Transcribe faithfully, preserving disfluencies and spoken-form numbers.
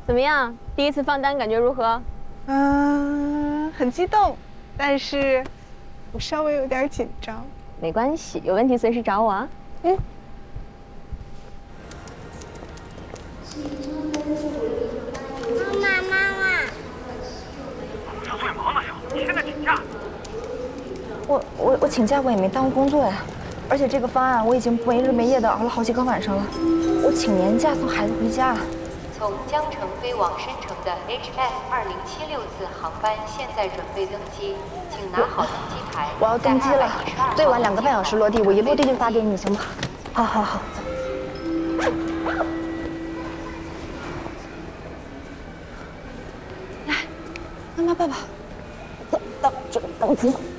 怎么样？第一次放单感觉如何？ 嗯，很激动，但是我稍微有点紧张。 没关系，有问题随时找我啊。 嗯。 妈妈，妈妈。 我是最忙的时候，你现在请假。 我我我请假我也没耽误工作呀，而且这个方案我已经没日没夜的熬了好几个晚上了。我请年假送孩子回家。 从江城飞往深城的 H F 二零七六次航班现在准备登机，请拿好登机牌。 我要登机了，最晚两个半小时落地，我一落地就发给你，行吗？好好好。来，妈妈抱抱，走到这个登机。